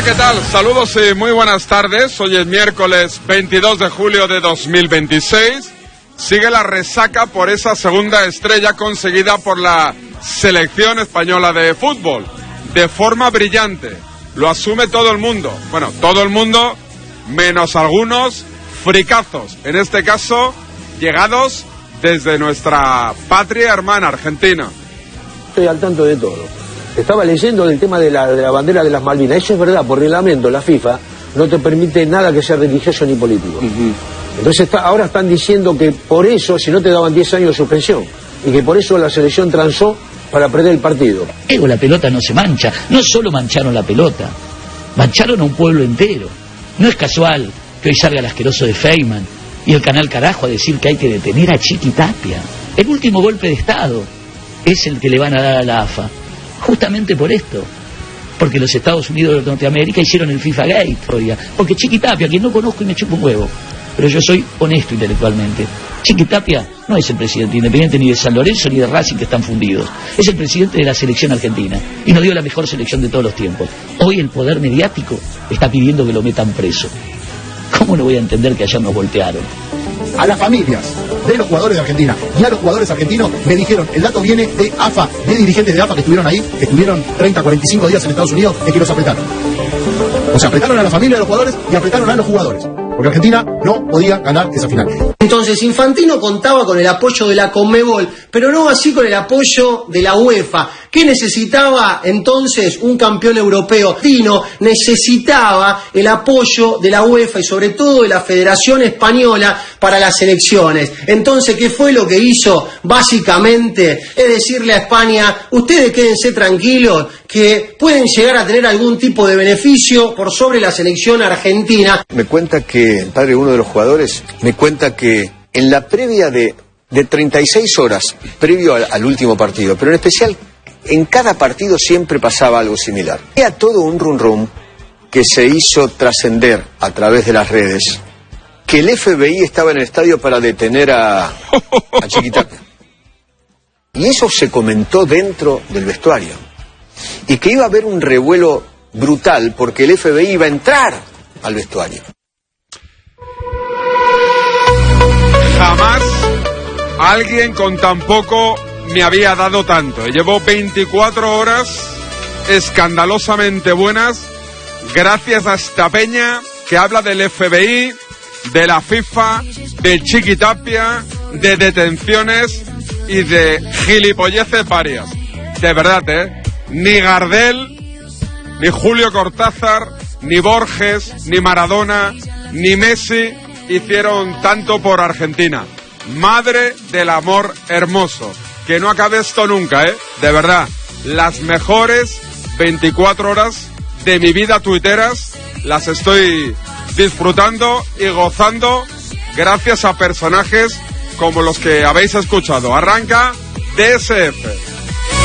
Hola, ¿qué tal? Saludos y muy buenas tardes. Hoy es miércoles 22 de julio de 2026. Sigue la resaca por esa segunda estrella conseguida por la selección española de fútbol. De forma brillante. Lo asume todo el mundo. Bueno, todo el mundo, menos algunos fricazos. En este caso, llegados desde nuestra patria hermana, Argentina. Estoy al tanto de todo. Estaba leyendo del tema de la bandera de las Malvinas. Eso es verdad, por reglamento la FIFA no te permite nada que sea religioso ni político. Entonces ahora están diciendo que por eso, si no te daban 10 años de suspensión, y que por eso la selección transó para perder el partido. La pelota no se mancha. No solo mancharon la pelota, mancharon a un pueblo entero. No es casual que hoy salga el asqueroso de Feynman y el canal Carajo a decir que hay que detener a Chiquitapia. El último golpe de Estado es el que le van a dar a la AFA. Justamente por esto, porque los Estados Unidos de Norteamérica hicieron el FIFA Gate, porque Chiquitapia, quien no conozco y me chupa un huevo, pero yo soy honesto intelectualmente. Chiquitapia no es el presidente Independiente ni de San Lorenzo ni de Racing, que están fundidos. Es el presidente de la selección argentina y nos dio la mejor selección de todos los tiempos. Hoy el poder mediático está pidiendo que lo metan preso. ¿Cómo no voy a entender que ayer nos voltearon? A las familias de los jugadores de Argentina y a los jugadores argentinos me dijeron, el dato viene de AFA, de dirigentes de AFA que estuvieron ahí, que estuvieron 30, 45 días en Estados Unidos, es que los apretaron. O sea, apretaron a la familia de los jugadores y apretaron a los jugadores, porque Argentina no podía ganar esa final. Entonces, Infantino contaba con el apoyo de la Conmebol, pero no así con el apoyo de la UEFA. ¿Qué necesitaba entonces un campeón europeo? Infantino necesitaba el apoyo de la UEFA y sobre todo de la Federación Española para las elecciones. Entonces, ¿qué fue lo que hizo? Básicamente, es decirle a España, ustedes quédense tranquilos, que pueden llegar a tener algún tipo de beneficio por sobre la selección argentina. Me cuenta que el padre de uno de los jugadores, me cuenta que en la previa de 36 horas, previo al último partido, pero en especial en cada partido siempre pasaba algo similar. Era todo un rum que se hizo trascender a través de las redes, que el FBI estaba en el estadio para detener a Chiquitapia. Y eso se comentó dentro del vestuario. Y que iba a haber un revuelo brutal porque el FBI iba a entrar al vestuario. Jamás alguien con tan poco me había dado tanto. Llevo 24 horas escandalosamente buenas gracias a esta peña que habla del FBI, de la FIFA, de Chiquitapia, de detenciones y de gilipolleces varias. De verdad, ni Gardel, ni Julio Cortázar, ni Borges, ni Maradona, ni Messi hicieron tanto por Argentina. Madre del amor hermoso. Que no acabe esto nunca, de verdad. Las mejores 24 horas de mi vida tuiteras las estoy disfrutando y gozando gracias a personajes como los que habéis escuchado. Arranca DSF.